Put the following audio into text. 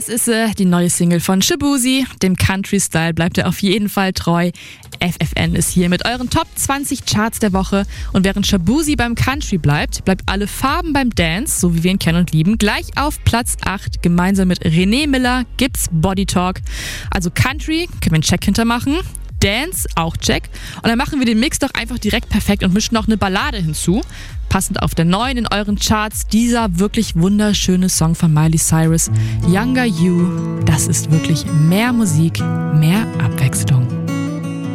Das ist die neue Single von Shaboozey. Dem Country-Style bleibt er auf jeden Fall treu. FFN ist hier mit euren Top 20 Charts der Woche. Und während Shaboozey beim Country bleibt Alle Farben beim Dance, so wie wir ihn kennen und lieben, gleich auf Platz 8. Gemeinsam mit René Miller gibt's Body Talk. Also Country, können wir einen Check hintermachen. Dance, auch check. Und dann machen wir den Mix doch einfach direkt perfekt und mischen noch eine Ballade hinzu. Passend auf der 9 in euren Charts, dieser wirklich wunderschöne Song von Miley Cyrus, Younger You. Das ist wirklich mehr Musik, mehr Abwechslung.